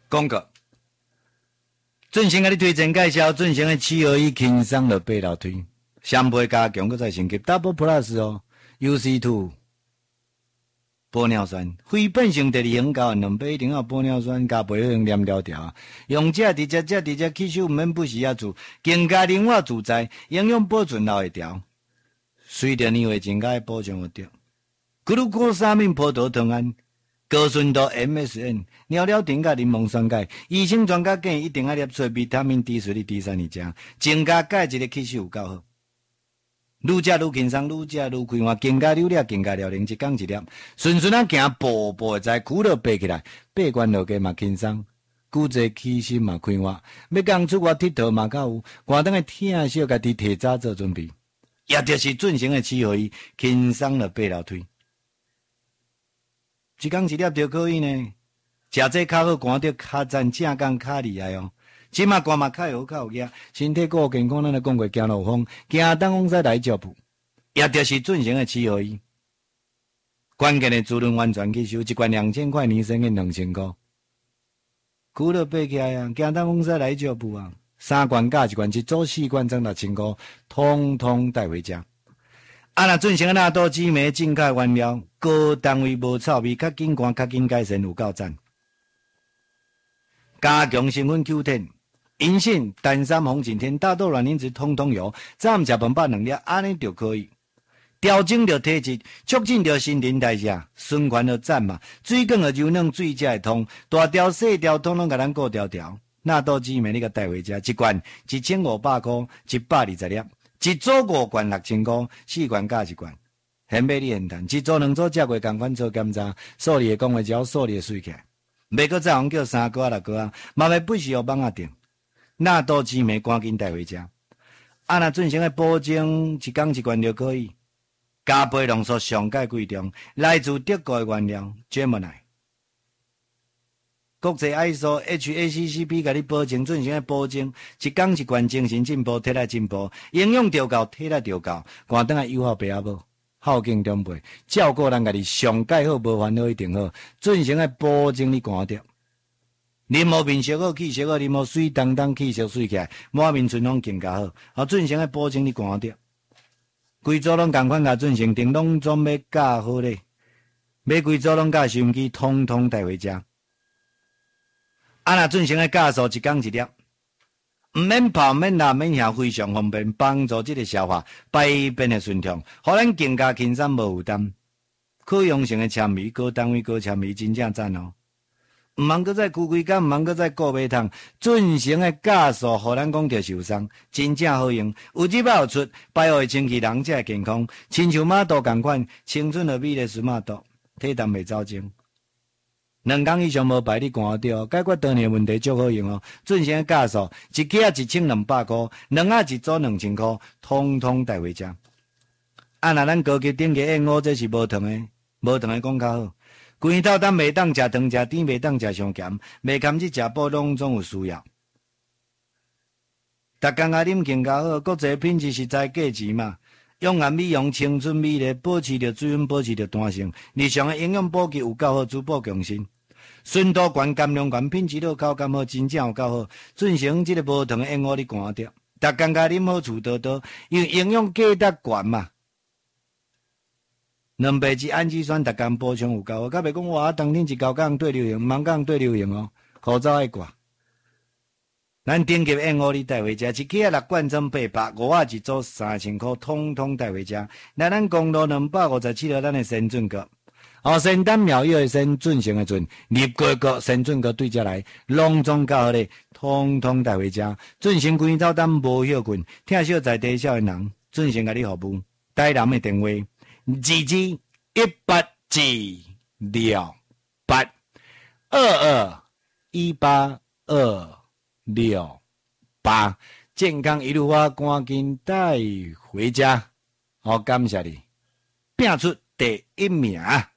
广告。准先甲你推荐介绍准先的721轻松了8楼推，双倍加强，搁再升级 Double Plus 哦 ，UC2 玻尿酸，非变性第2型胶2杯一定要玻尿酸加培养黏条条，用这直接吸收，毋免不时做，更加灵活自在，营养保存老会调，随着年岁增加补充有着。glucosamine 葡萄糖胺。高纯度 MSM 尿疗甜甲柠檬酸钙，医生专家建议一定要摄取维他命 D3、D3二钾，增加钙质的吸收有够好。愈食愈轻松，愈食愈开怀，更加溜力，更加辽宁，一天一粒，顺顺啊行，步步会知，骨头爬起来，爬关落家嘛轻松，骨质气心嘛开怀，要讲出国佚佗嘛较有，寒冬的疼惜家己提早做准备，也就是准成的721轻松了8楼推。一天一粒就可以呢，食这较好，寒着较赞，正讲较厉害哦。即马寒嘛较好，较有益，身体顾健康，咱来讲过行路风，行东风西来脚步，也就是准成的721。关键的滋润完全吸收，一罐2000块，年薪的2000块。骨头爬起来啊，行东风西来脚步啊，3罐加1罐，一组4罐挣6000块，通通带回家。若准成纳豆紫莓进口原料，高单位无臭味，较紧干，较紧改善，有够赞。加强成分 Q10， 银杏、丹参、红景天、大豆卵磷脂通通有，早午食饭饱2粒，安尼就可以。调整着体质，促进着新陈代谢，循环就赞嘛。水管的柔软，水才会通，大条细条通通甲咱顾条条。纳豆紫莓你甲带回家，一罐1500块，120粒。一组5罐6000块，4罐加1罐，现买你现谈。一组2组食过同款做检查，数字会讲话只要数字水起来，袂搁再行叫3个6个，嘛袂不时互网仔订。纳豆紫莓赶紧带回家。若准成的保证一天1罐就可以。加倍浓缩上盖贵重，来自德国的原料 Gemini。国际 ISO HACCP 甲你保证准成的保证，一天1罐精神进步，体力进步，营养调够，体力调够，寒冬的友好爸仔母，孝敬长辈，照顾咱家己上盖好，无烦恼一定好，准成的保证你寒着。啉无面色好，气色好，啉无水当当，气色水起来，满面春风更加好，准成的保证你寒着。规组拢同款甲准成订，拢总要教好咧，买规组拢教收音机，通通带回家。若准成的酵素一天1粒，毋免泡、免辣、免下，非常方便，帮助这个消化排便的顺畅，互咱更加轻松无负担。可用性的纤维，高单位高纤维，真正赞哦！毋通搁再枯规工，毋通搁再顾买汤，准成的酵素，互咱讲着受伤，真正好用，有入有出，排互清气，人才会健康。亲像马肚共款，青春的美丽是马肚，体重袂走精。2天以上无排你寒着，解决当年问题足好用哦。准成的酵素，一克1200块，2盒一组2000块，通通带回家。若咱高级顶级燕窝，这是无糖的讲较好。规头当袂当食糖食甜，袂当食伤咸，袂堪去食补，拢总有需要。逐工啊啉更加好，国际品质实在价钱嘛。用眼美容、青春美丽，保持着水分，保持着弹性。日常的营养补给有够好，滋补强身。纯度高，含量高，品质好，口感好，真正有够好。准成这个无糖的燕窝你寒着，逐工甲啉好厝多多，因为营养价值悬嘛。2倍质氨基酸，逐工补充有够好。甲袂讲哇，当天一高讲对流行，毋通讲对流行哦，口罩爱挂。咱顶级燕窝你带回家，一克6罐装800，5盒一组3000块，通通带回家。来咱公路257号，咱的深圳阁。仙丹妙药的仙，准成的准，立过个仙准个对家来，隆重教好咧，通通带回家。准成规走单无休困，听小在地少的人，准成甲你服务。台南的电话：187-182-182-168，健康一路发，赶紧带回家。好，感谢你，拼出第1名。